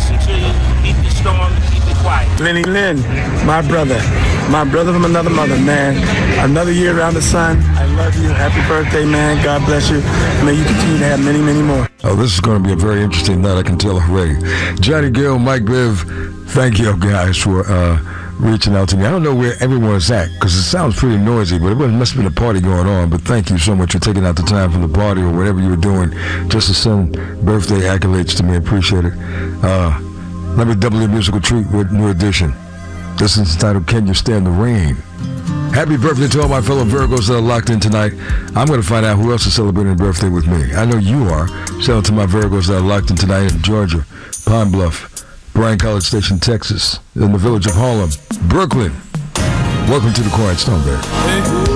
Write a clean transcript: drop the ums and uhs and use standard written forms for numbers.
listen to you. Keep it strong, keep it quiet. Lenny Lynn, my brother from another mother, man. Another year around the sun. I love you. Happy birthday, man. God bless you. May you continue to have many, many more. Oh, this is going to be a very interesting night, I can tell already. Johnny Gill, Mike Biv, thank you guys for reaching out to me. I don't know where everyone's at because it sounds pretty noisy, but it must have been a party going on. But thank you so much for taking out the time from the party or whatever you were doing just to send birthday accolades to me. I appreciate it. Let me double your musical treat with New Edition. This is entitled Can You Stand the Rain? Happy birthday to all my fellow Virgos that are locked in tonight. I'm going to find out who else is celebrating a birthday with me. I know you are. Shout out to my Virgos that are locked in tonight in Georgia, Pine Bluff, Bryan College Station, Texas, in the village of Harlem, Brooklyn. Welcome to the Quiet Storm, baby.